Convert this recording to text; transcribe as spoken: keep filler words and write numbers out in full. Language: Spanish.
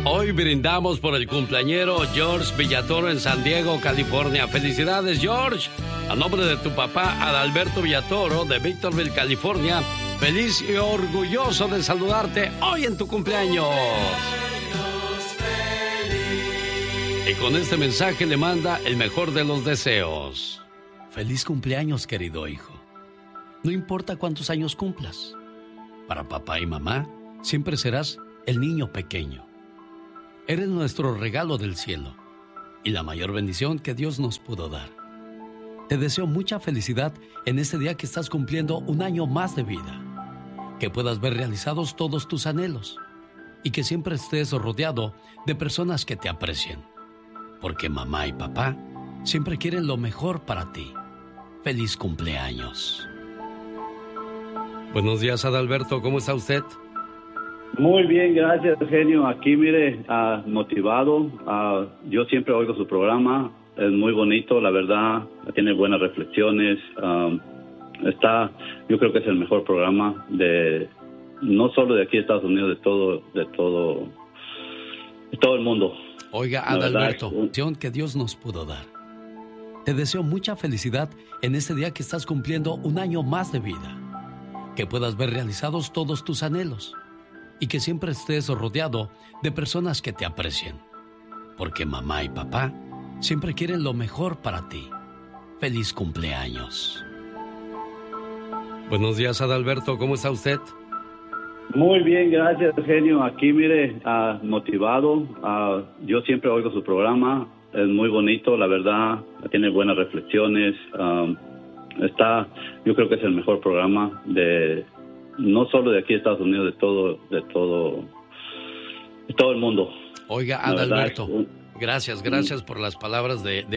Hoy brindamos por el cumpleañero George Villatoro en San Diego, California. ¡Felicidades, George! A nombre de tu papá, Adalberto Villatoro, de Victorville, California, feliz y orgulloso de saludarte hoy en tu cumpleaños. Y con este mensaje le manda el mejor de los deseos. Feliz cumpleaños, querido hijo. No importa cuántos años cumplas, para papá y mamá siempre serás el niño pequeño. Eres nuestro regalo del cielo y la mayor bendición que Dios nos pudo dar. Te deseo mucha felicidad en este día que estás cumpliendo un año más de vida. Que puedas ver realizados todos tus anhelos y que siempre estés rodeado de personas que te aprecien. Porque mamá y papá siempre quieren lo mejor para ti. Feliz cumpleaños. Buenos días, Adalberto. ¿Cómo está usted? Muy bien, gracias, genio. Aquí, mire, uh, motivado. Uh, yo siempre oigo su programa. Es muy bonito, la verdad. Tiene buenas reflexiones. Um, está, yo creo que es el mejor programa de, no solo de aquí de Estados Unidos, de todo, de todo, de todo el mundo. Oiga, Adalberto, bendición que Dios nos pudo dar. Te deseo mucha felicidad en este día que estás cumpliendo un año más de vida. Que puedas ver realizados todos tus anhelos y que siempre estés rodeado de personas que te aprecien. Porque mamá y papá siempre quieren lo mejor para ti. Feliz cumpleaños. Buenos días, Adalberto. ¿Cómo está usted? Muy bien, gracias, genio. Aquí, mire, uh, motivado. Uh, yo siempre oigo su programa. Es muy bonito, la verdad. Tiene buenas reflexiones. Um, está, yo creo que es el mejor programa de, no solo de aquí de Estados Unidos, de todo, de todo, de todo el mundo. Oiga, Adalberto, gracias, gracias por las palabras de... de...